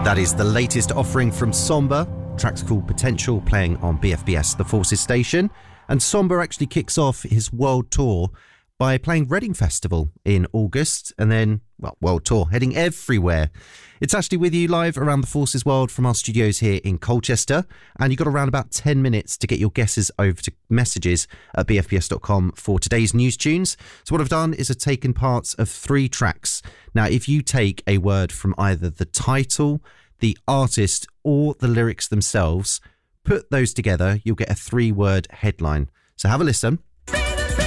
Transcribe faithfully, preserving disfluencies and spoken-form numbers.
That is the latest offering from Somber. Track's called Potential, playing on B F B S, the Forces station. And Somber actually kicks off his world tour by playing Reading Festival in August, and then, well, world tour, heading everywhere. It's Ashley with you live around the Forces world from our studios here in Colchester, and you've got around about ten minutes to get your guesses over to messages at b f b s dot com for today's news tunes. So what I've done is I've taken parts of three tracks. Now, if you take a word from either the title, the artist, or the lyrics themselves, put those together, you'll get a three-word headline. So have a listen.